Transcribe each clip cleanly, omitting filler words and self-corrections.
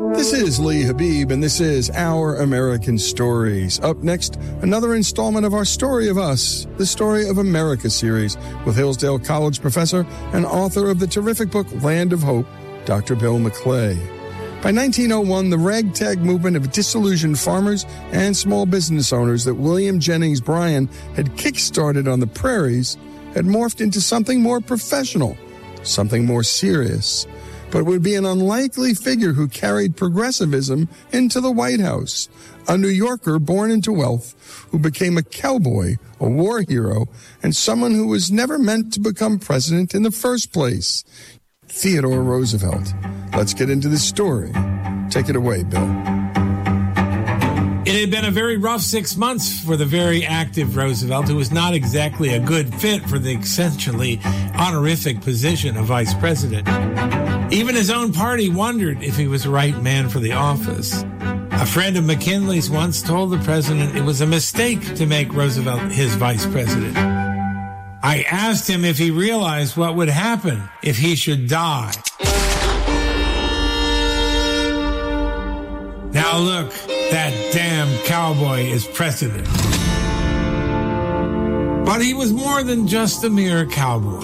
This is Lee Habib, and this is Our American Stories. Up next, another installment of our Story of Us, the Story of America series, with Hillsdale College professor and author of the terrific book Land of Hope, Dr. Bill McClay. By 1901, the ragtag movement of disillusioned farmers and small business owners that William Jennings Bryan had kick-started on the prairies had morphed into something more professional, something more serious. But would be an unlikely figure who carried progressivism into the White House, a New Yorker born into wealth who became a cowboy, a war hero, and someone who was never meant to become president in the first place, Theodore Roosevelt. Let's get into this story. Take it away, Bill. It had been a very rough 6 months for the very active Roosevelt, who was not exactly a good fit for the essentially honorific position of vice president. Even his own party wondered if he was the right man for the office. A friend of McKinley's once told the president it was a mistake to make Roosevelt his vice president. I asked him if he realized what would happen if he should die. Now look, that damn cowboy is president. But he was more than just a mere cowboy.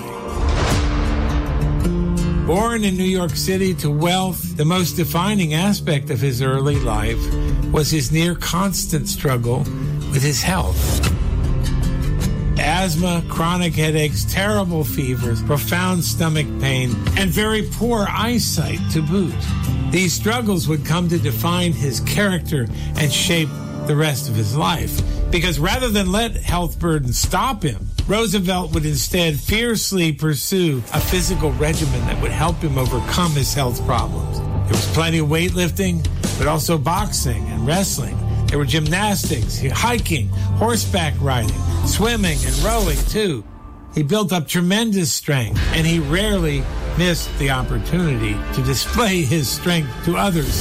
Born in New York City to wealth, the most defining aspect of his early life was his near constant struggle with his health. Asthma, chronic headaches, terrible fevers, profound stomach pain, and very poor eyesight to boot. These struggles would come to define his character and shape the rest of his life. Because rather than let health burdens stop him, Roosevelt would instead fiercely pursue a physical regimen that would help him overcome his health problems. There was plenty of weightlifting, but also boxing and wrestling. There were gymnastics, hiking, horseback riding, swimming, and rowing, too. He built up tremendous strength, and he rarely missed the opportunity to display his strength to others.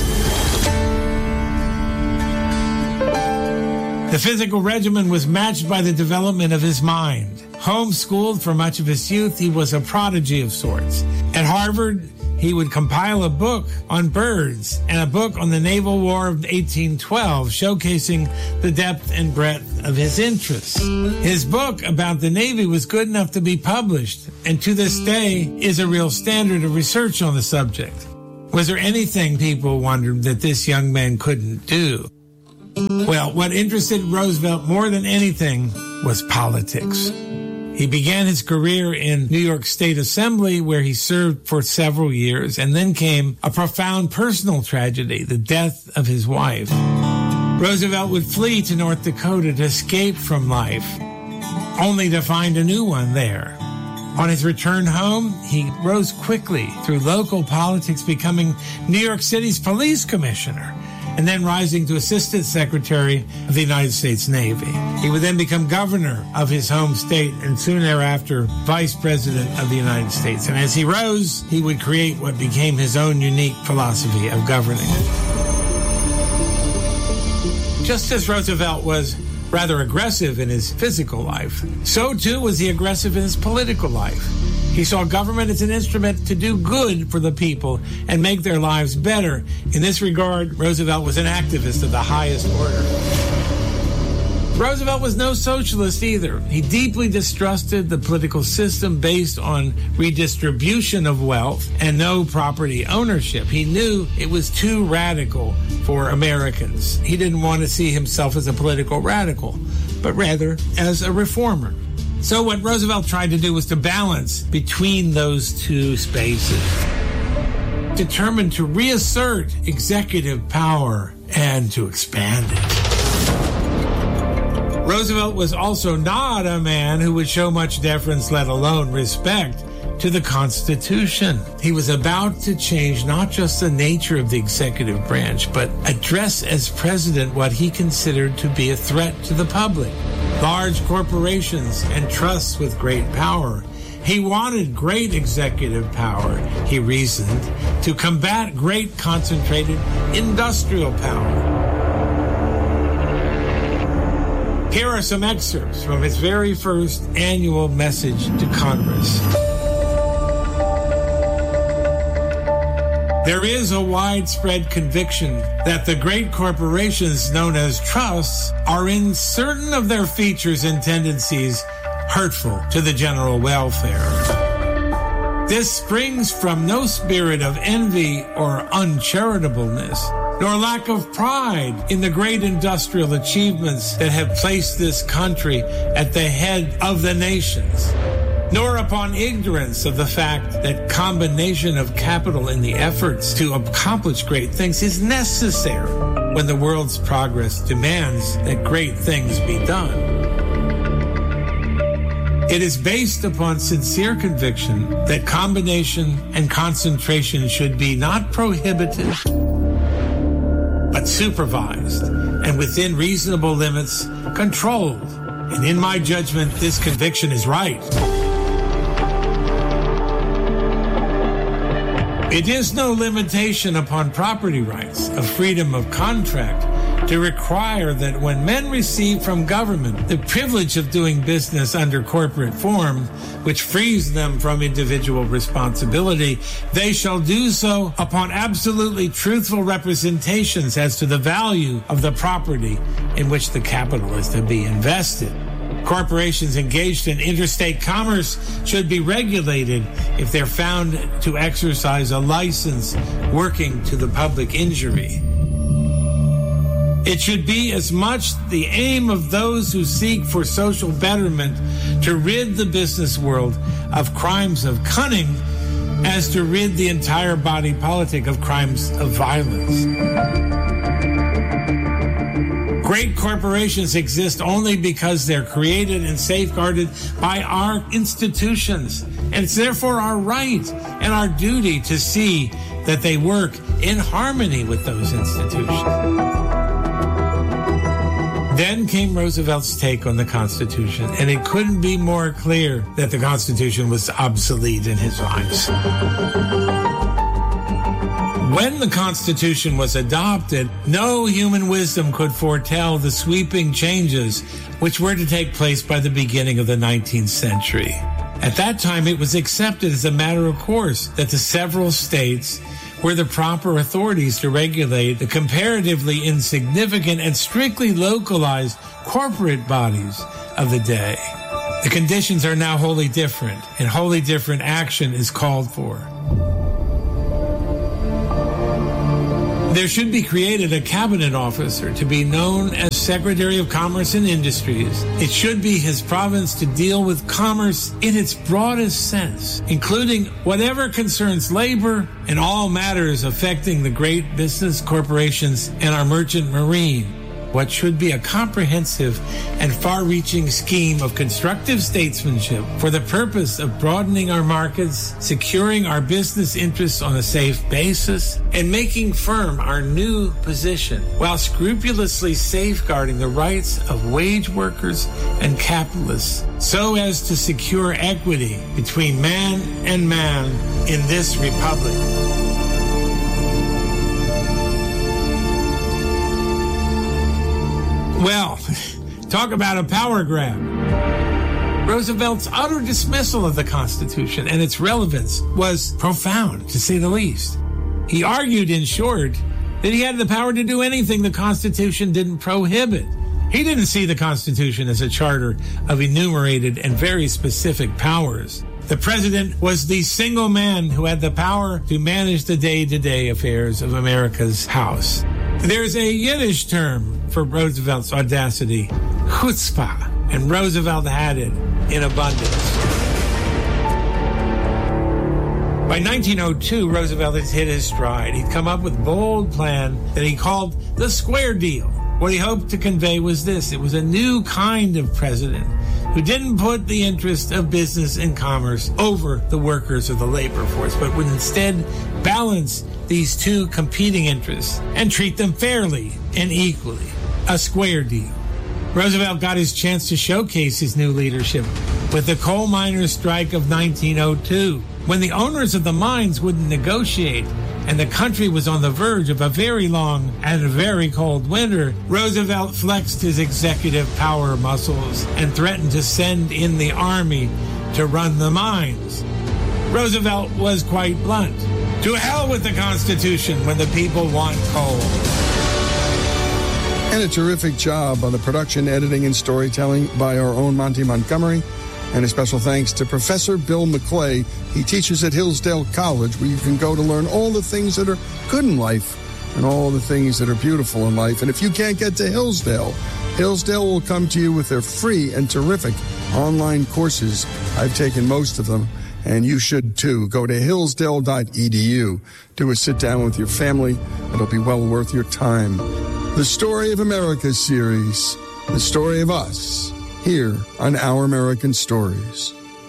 The physical regimen was matched by the development of his mind. Homeschooled for much of his youth, he was a prodigy of sorts. At Harvard, he would compile a book on birds and a book on the Naval War of 1812, showcasing the depth and breadth of his interests. His book about the Navy was good enough to be published, and to this day is a real standard of research on the subject. Was there anything, people wondered, that this young man couldn't do? Well, what interested Roosevelt more than anything was politics. He began his career in New York State Assembly, where he served for several years, and then came a profound personal tragedy, the death of his wife. Roosevelt would flee to North Dakota to escape from life, only to find a new one there. On his return home, he rose quickly through local politics, becoming New York City's police commissioner, and then rising to Assistant Secretary of the United States Navy. He would then become governor of his home state and soon thereafter Vice President of the United States. And as he rose, he would create what became his own unique philosophy of governing. Just as Roosevelt was rather aggressive in his physical life, so too was he aggressive in his political life. He saw government as an instrument to do good for the people and make their lives better. In this regard, Roosevelt was an activist of the highest order. Roosevelt was no socialist either. He deeply distrusted the political system based on redistribution of wealth and no property ownership. He knew it was too radical for Americans. He didn't want to see himself as a political radical, but rather as a reformer. So what Roosevelt tried to do was to balance between those two spaces, determined to reassert executive power and to expand it. Roosevelt was also not a man who would show much deference, let alone respect, to the Constitution. He was about to change not just the nature of the executive branch, but address as president what he considered to be a threat to the public. Large corporations and trusts with great power. He wanted great executive power, he reasoned, to combat great concentrated industrial power. Here are some excerpts from his very first annual message to Congress. There is a widespread conviction that the great corporations known as trusts are in certain of their features and tendencies hurtful to the general welfare. This springs from no spirit of envy or uncharitableness, nor lack of pride in the great industrial achievements that have placed this country at the head of the nations, nor upon ignorance of the fact that combination of capital in the efforts to accomplish great things is necessary when the world's progress demands that great things be done. It is based upon sincere conviction that combination and concentration should be not prohibited, but supervised and within reasonable limits controlled. And in my judgment, this conviction is right. It is no limitation upon property rights of freedom of contract to require that when men receive from government the privilege of doing business under corporate form, which frees them from individual responsibility, they shall do so upon absolutely truthful representations as to the value of the property in which the capital is to be invested. Corporations engaged in interstate commerce should be regulated if they're found to exercise a license working to the public injury. It should be as much the aim of those who seek for social betterment to rid the business world of crimes of cunning as to rid the entire body politic of crimes of violence. Great corporations exist only because they're created and safeguarded by our institutions. And it's therefore our right and our duty to see that they work in harmony with those institutions. Then came Roosevelt's take on the Constitution, and it couldn't be more clear that the Constitution was obsolete in his eyes. When the Constitution was adopted, no human wisdom could foretell the sweeping changes which were to take place by the beginning of the 19th century. At that time, it was accepted as a matter of course that the several states were the proper authorities to regulate the comparatively insignificant and strictly localized corporate bodies of the day. The conditions are now wholly different, and wholly different action is called for. There should be created a cabinet officer to be known as Secretary of Commerce and Industries. It should be his province to deal with commerce in its broadest sense, including whatever concerns labor and all matters affecting the great business corporations and our merchant marine. What should be a comprehensive and far-reaching scheme of constructive statesmanship for the purpose of broadening our markets, securing our business interests on a safe basis, and making firm our new position while scrupulously safeguarding the rights of wage workers and capitalists so as to secure equity between man and man in this republic. Well, talk about a power grab. Roosevelt's utter dismissal of the Constitution and its relevance was profound, to say the least. He argued, in short, that he had the power to do anything the Constitution didn't prohibit. He didn't see the Constitution as a charter of enumerated and very specific powers. The president was the single man who had the power to manage the day-to-day affairs of America's house. There's a Yiddish term for Roosevelt's audacity, chutzpah, and Roosevelt had it in abundance. By 1902, Roosevelt had hit his stride. He'd come up with a bold plan that he called the Square Deal. What he hoped to convey was this: it was a new kind of president who didn't put the interest of business and commerce over the workers or the labor force, but would instead balance these two competing interests and treat them fairly and equally. A square deal. Roosevelt got his chance to showcase his new leadership with the coal miners' strike of 1902, when the owners of the mines wouldn't negotiate and the country was on the verge of a very long and very cold winter. Roosevelt flexed his executive power muscles and threatened to send in the army to run the mines. Roosevelt was quite blunt. To hell with the Constitution when the people want coal. And a terrific job on the production, editing, and storytelling by our own Monty Montgomery. And a special thanks to Professor Bill McClay. He teaches at Hillsdale College, where you can go to learn all the things that are good in life and all the things that are beautiful in life. And if you can't get to Hillsdale, Hillsdale will come to you with their free and terrific online courses. I've taken most of them, and you should too. Go to hillsdale.edu. Do a sit-down with your family. It'll be well worth your time. The Story of America series, the story of us, here on Our American Stories.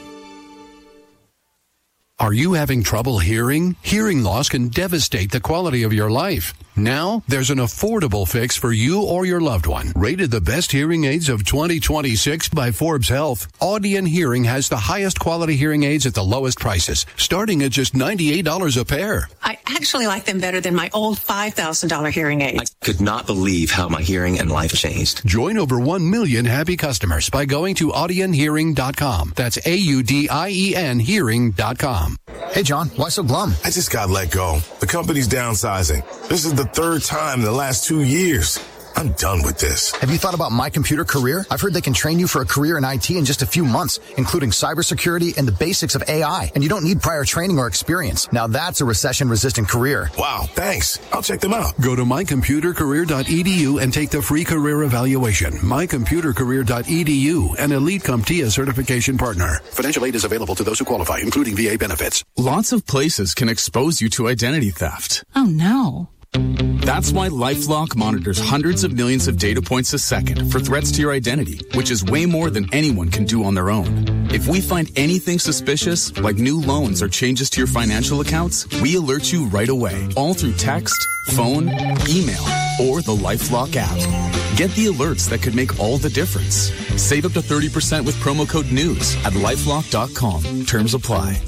Are you having trouble hearing? Hearing loss can devastate the quality of your life. Now, there's an affordable fix for you or your loved one. Rated the best hearing aids of 2026 by Forbes Health, Audion Hearing has the highest quality hearing aids at the lowest prices, starting at just $98 a pair. I actually like them better than my old $5,000 hearing aids. I could not believe how my hearing and life changed. Join over 1 million happy customers by going to audionhearing.com. That's AUDIEN hearing.com. Hey, John, why so glum? I just got let go. The company's downsizing. This is the third time in the last 2 years. I'm done with this. Have you thought about My Computer Career? I've heard they can train you for a career in IT in just a few months, including cybersecurity and the basics of AI. And you don't need prior training or experience. Now that's a recession-resistant career. Wow, thanks. I'll check them out. Go to mycomputercareer.edu and take the free career evaluation. mycomputercareer.edu, an Elite CompTIA certification partner. Financial aid is available to those who qualify, including VA benefits. Lots of places can expose you to identity theft. Oh, no. That's why LifeLock monitors hundreds of millions of data points a second for threats to your identity, which is way more than anyone can do on their own. If we find anything suspicious, like new loans or changes to your financial accounts, we alert you right away, all through text, phone, email, or the LifeLock app. Get the alerts that could make all the difference. Save up to 30% with promo code NEWS at LifeLock.com. Terms apply.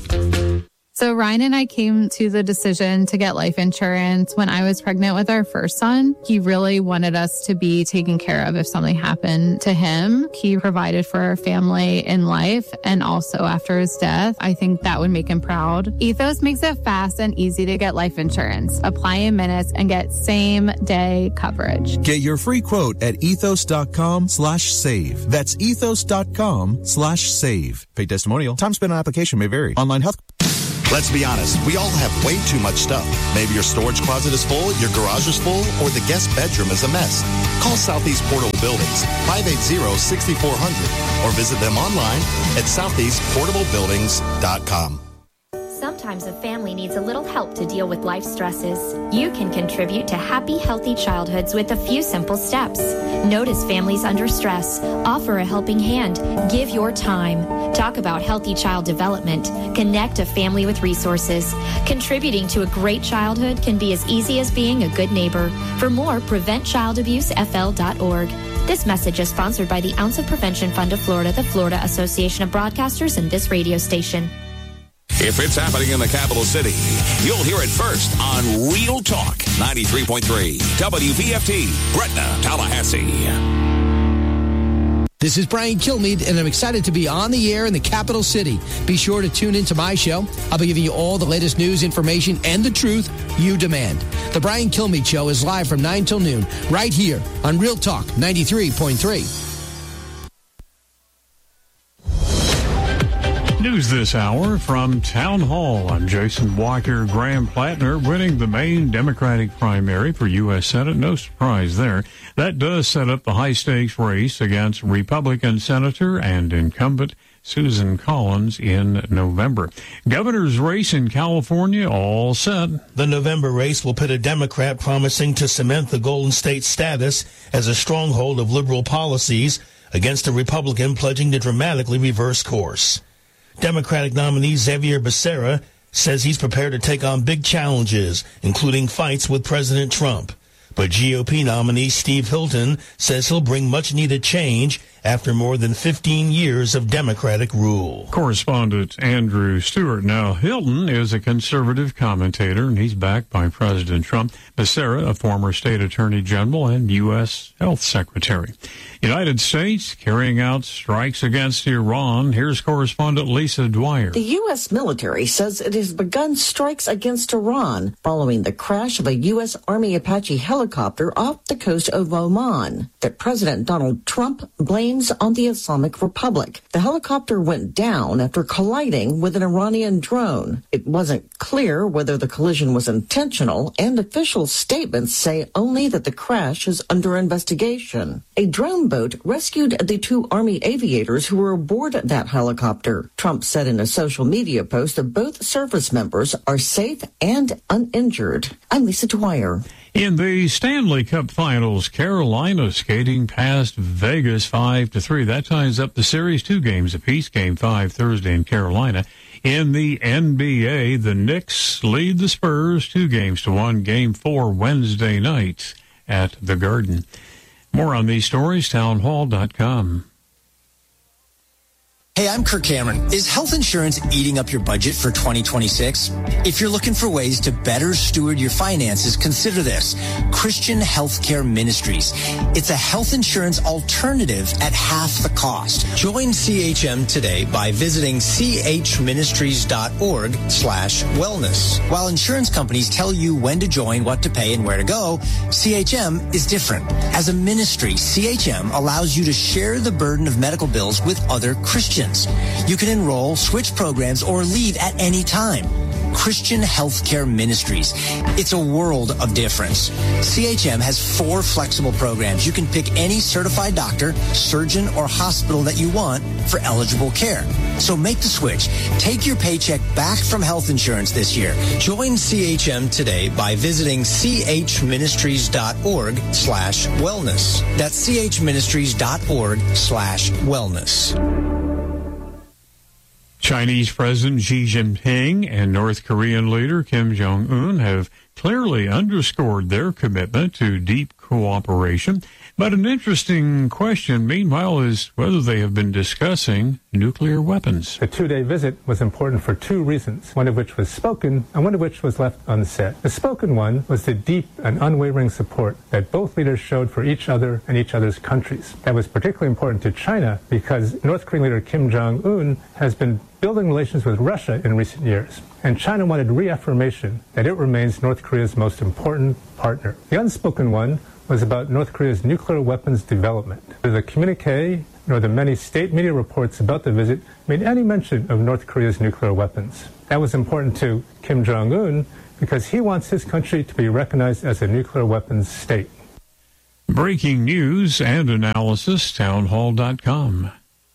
So Ryan and I came to the decision to get life insurance when I was pregnant with our first son. He really wanted us to be taken care of if something happened to him. He provided for our family in life and also after his death. I think that would make him proud. Ethos makes it fast and easy to get life insurance. Apply in minutes and get same-day coverage. Get your free quote at ethos.com/save. That's ethos.com/save. Paid testimonial. Time spent on application may vary. Online health. Let's be honest, we all have way too much stuff. Maybe your storage closet is full, your garage is full, or the guest bedroom is a mess. Call Southeast Portable Buildings, 580-6400, or visit them online at southeastportablebuildings.com. Sometimes a family needs a little help to deal with life stresses. You can contribute to happy, healthy childhoods with a few simple steps. Notice families under stress. Offer a helping hand. Give your time. Talk about healthy child development. Connect a family with resources. Contributing to a great childhood can be as easy as being a good neighbor. For more, PreventChildAbuseFL.org. This message is sponsored by the Ounce of Prevention Fund of Florida, the Florida Association of Broadcasters, and this radio station. If it's happening in the capital city, you'll hear it first on Real Talk 93.3 WVFT, Gretna, Tallahassee. This is Brian Kilmeade, and I'm excited to be on the air in the capital city. Be sure to tune into my show. I'll be giving you all the latest news, information, and the truth you demand. The Brian Kilmeade Show is live from 9 till noon, right here on Real Talk 93.3. News this hour from Town Hall. I'm Jason Walker. Graham Plattner winning the Maine Democratic primary for U.S. Senate. No surprise there. That does set up the high-stakes race against Republican Senator and incumbent Susan Collins in November. Governor's race in California all set. The November race will pit a Democrat promising to cement the Golden State status as a stronghold of liberal policies against a Republican pledging to dramatically reverse course. Democratic nominee Xavier Becerra says he's prepared to take on big challenges, including fights with President Trump. But GOP nominee Steve Hilton says he'll bring much-needed change after more than 15 years of Democratic rule. Correspondent Andrew Stewart. Now, Hilton is a conservative commentator, and he's backed by President Trump. Becerra, a former state attorney general and U.S. health secretary. United States carrying out strikes against Iran. Here's correspondent Lisa Dwyer. The U.S. military says it has begun strikes against Iran following the crash of a U.S. Army Apache helicopter off the coast of Oman that President Donald Trump blames on the Islamic Republic. The helicopter went down after colliding with an Iranian drone. It wasn't clear whether the collision was intentional, and official statements say only that the crash is under investigation. A drone boat rescued the two Army aviators who were aboard that helicopter. Trump said in a social media post that both service members are safe and uninjured. I'm Lisa Dwyer. In the Stanley Cup Finals, Carolina skating past Vegas 5-3. That ties up the series, 2 games apiece. Game 5 Thursday in Carolina. In the NBA, the Knicks lead the Spurs 2-1. Game 4 Wednesday night at the Garden. More on these stories, townhall.com. Hey, I'm Kirk Cameron. Is health insurance eating up your budget for 2026? If you're looking for ways to better steward your finances, consider this. Christian Healthcare Ministries. It's a health insurance alternative at half the cost. Join CHM today by visiting chministries.org/wellness. While insurance companies tell you when to join, what to pay, and where to go, CHM is different. As a ministry, CHM allows you to share the burden of medical bills with other Christians. You can enroll, switch programs, or leave at any time. Christian Healthcare Ministries. It's a world of difference. CHM has 4 flexible programs. You can pick any certified doctor, surgeon, or hospital that you want for eligible care. So make the switch. Take your paycheck back from health insurance this year. Join CHM today by visiting chministries.org/wellness. That's chministries.org/wellness. Chinese President Xi Jinping and North Korean leader Kim Jong-un have clearly underscored their commitment to deep cooperation. But an interesting question, meanwhile, is whether they have been discussing nuclear weapons. The 2-day visit was important for 2 reasons, one of which was spoken and one of which was left unsaid. The spoken one was the deep and unwavering support that both leaders showed for each other and each other's countries. That was particularly important to China because North Korean leader Kim Jong-un has been building relations with Russia in recent years, and China wanted reaffirmation that it remains North Korea's most important partner. The unspoken one was about North Korea's nuclear weapons development. The communique, nor the many state media reports about the visit, made any mention of North Korea's nuclear weapons. That was important to Kim Jong-un because he wants his country to be recognized as a nuclear weapons state. Breaking news and analysis, townhall.com.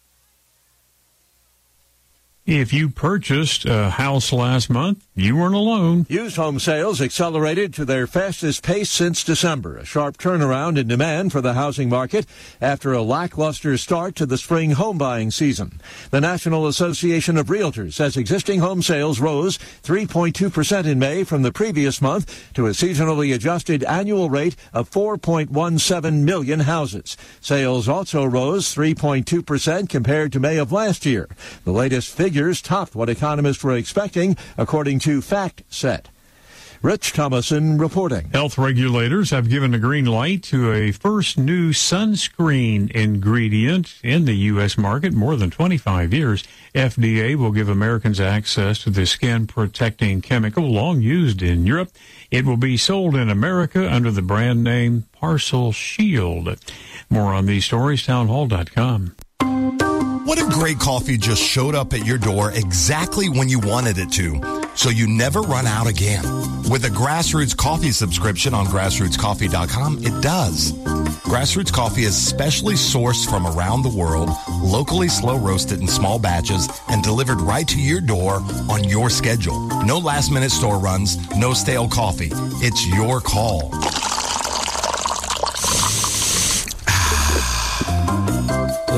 If you purchased a house last month, you weren't alone. Used home sales accelerated to their fastest pace since December, a sharp turnaround in demand for the housing market after a lackluster start to the spring home buying season. The National Association of Realtors says existing home sales rose 3.2% in May from the previous month to a seasonally adjusted annual rate of 4.17 million houses. Sales also rose 3.2% compared to May of last year. The latest figures topped what economists were expecting, according to FactSet. Rich Thomason reporting. Health regulators have given a green light to a first new sunscreen ingredient in the U.S. market, more than 25 years. FDA will give Americans access to the skin-protecting chemical long used in Europe. It will be sold in America under the brand name Parcel Shield. More on these stories, townhall.com. What if great coffee just showed up at your door exactly when you wanted it to, so you never run out again? With a Grassroots Coffee subscription on grassrootscoffee.com, it does. Grassroots Coffee is specially sourced from around the world, locally slow roasted in small batches, and delivered right to your door on your schedule. No last-minute store runs, no stale coffee. It's your call.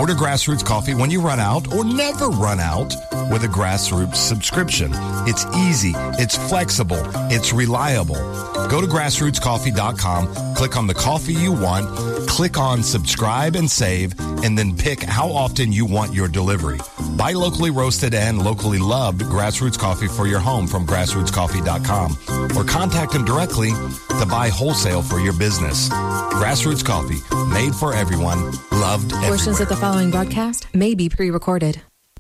Order Grassroots coffee when you run out or never run out with a Grassroots subscription. It's easy, it's flexible, it's reliable. Go to grassrootscoffee.com, click on the coffee you want, click on subscribe and save, and then pick how often you want your delivery. Buy locally roasted and locally loved Grassroots coffee for your home from grassrootscoffee.com or contact them directly to buy wholesale for your business. Grassroots Coffee, made for everyone, loved everywhere. Portions of the following broadcast may be pre-recorded.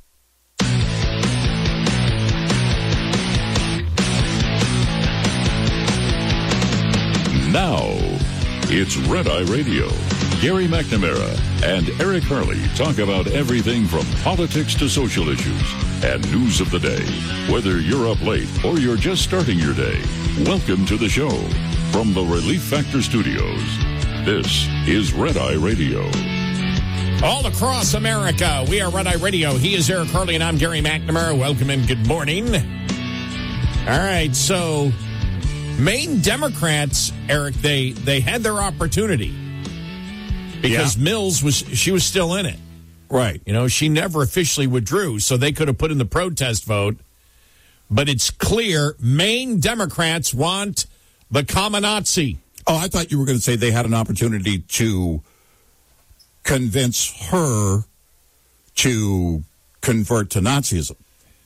Now, it's Red Eye Radio. Gary McNamara and Eric Harley talk about everything from politics to social issues and news of the day. Whether you're up late or you're just starting your day, welcome to the show. From the Relief Factor Studios, this is Red Eye Radio. All across America, we are Red Eye Radio. He is Eric Harley, and I'm Gary McNamara. Welcome and good morning. All right, so Maine Democrats, Eric, they had their opportunity because Mills was still in it. Right. You know, she never officially withdrew, so they could have put in the protest vote. But it's clear Maine Democrats want the Kamenazi. Oh, I thought you were going to say they had an opportunity to convince her to convert to Nazism.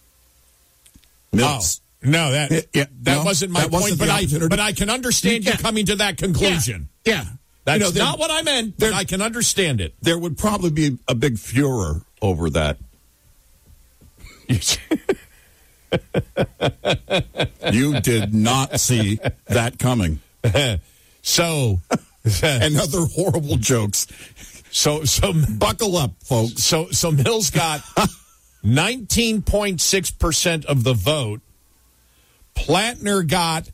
Mills. Oh, no, that wasn't my point, but I can understand you coming to that conclusion. Yeah. That's not what I meant, but I can understand it. There would probably be a big furor over that. You did not see that coming. So, and other horrible jokes. So buckle up, folks. So Mills got 19.6% of the vote. Plattner got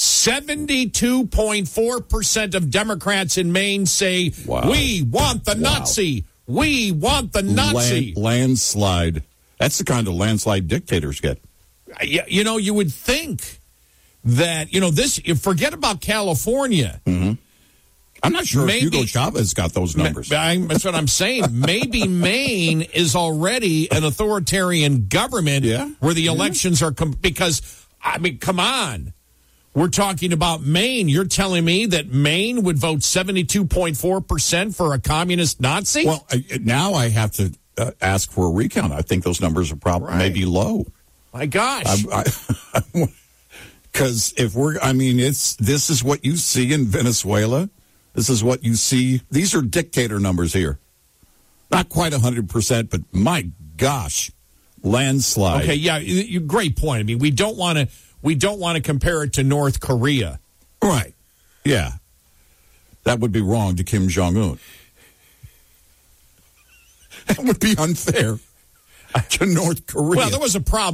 72.4% of Democrats in Maine say, we want the Nazi. We want the Nazi. Landslide. That's the kind of landslide dictators get. You know, you would think that, forget about California. Mm-hmm. I'm not sure if Hugo Chavez got those numbers. That's what I'm saying. Maybe Maine is already an authoritarian government where the elections are because, come on. We're talking about Maine. You're telling me that Maine would vote 72.4% for a communist Nazi? Well, now I have to ask for a recount. I think those numbers are probably maybe low. My gosh. Because this is what you see in Venezuela. This is what you see. These are dictator numbers here. Not quite 100%, but my gosh, landslide. Okay, yeah, great point. I mean, we don't want to compare it to North Korea. Right. Yeah. That would be wrong to Kim Jong-un. That would be unfair to North Korea. Well, there was a problem.